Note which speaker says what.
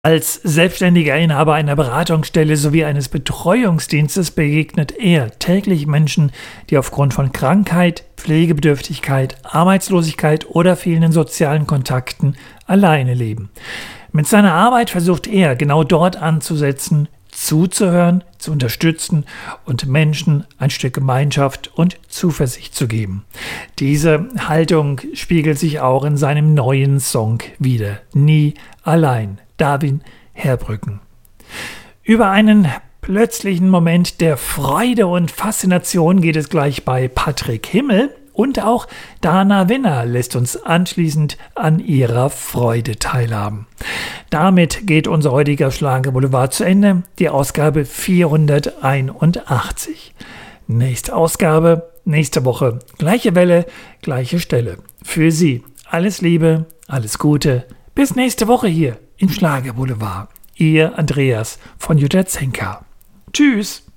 Speaker 1: Als selbstständiger Inhaber einer Beratungsstelle sowie eines Betreuungsdienstes begegnet er täglich Menschen, die aufgrund von Krankheit, Pflegebedürftigkeit, Arbeitslosigkeit oder fehlenden sozialen Kontakten alleine leben. Mit seiner Arbeit versucht er, genau dort anzusetzen, zuzuhören, zu unterstützen und Menschen ein Stück Gemeinschaft und Zuversicht zu geben. Diese Haltung spiegelt sich auch in seinem neuen Song wider. Nie allein. Darwin Herbrücken. Über einen plötzlichen Moment der Freude und Faszination geht es gleich bei Patrick Himmel, und auch Dana Winner lässt uns anschließend an ihrer Freude teilhaben. Damit geht unser heutiger Schlager Boulevard zu Ende, die Ausgabe 481. Nächste Ausgabe, nächste Woche, gleiche Welle, gleiche Stelle. Für Sie alles Liebe, alles Gute, bis nächste Woche hier im Schlager Boulevard. Ihr Andreas von Jutta Zenker. Tschüss.